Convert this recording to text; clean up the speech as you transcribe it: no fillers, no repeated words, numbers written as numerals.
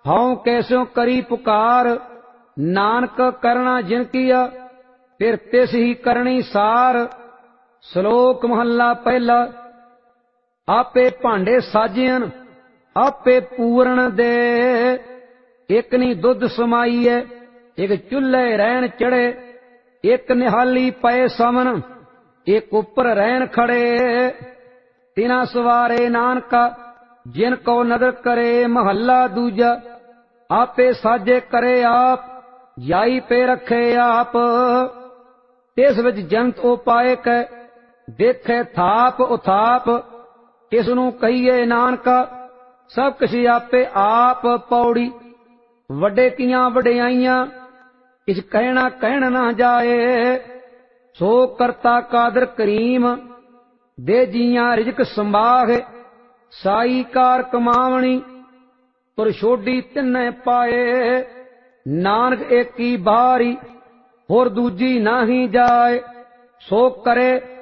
हऊँ कैस्यों करी पुकार, नानक करना जिन किया, फिर तिस ही करनी सार। श्लोक महला पहला। आपे भांडे साजियन, आपे पूरण दे। एक नी दुध समाईए, एक चूल्हे रहन चढ़े। एक निहाली पए समन, एक उपर रहन खड़े। तिना सवारे नानका, जिन को नदर करे। महला दूजा। आपे साजे करे आप, जाई पे रखे आप। तिस विच जंत ओ पाए कै, देखे थाप उथाप। किसनू कहिए नानका, सब किसी आपे आप। पौड़ी। वड्डे कियां वड्याइयां, किछ कहना कहन ना जाए। सो करता कादर करीम, दे जियां रिजक संभाग। साई कार कमावणी, तुर छोडी तिन्ने पाए। नानक एकी बारी, होर दूजी नाही जाए। सो करे